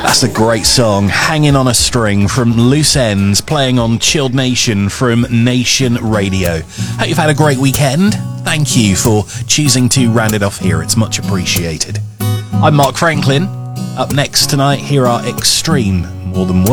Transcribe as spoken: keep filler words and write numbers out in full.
That's a great song, Hanging on a String from Loose Ends, playing on Chilled Nation from Nation Radio. Hope you've had a great weekend. Thank you for choosing to round it off here. It's much appreciated. I'm Mark Franklin. Up next tonight, here are Extreme, More Than Words.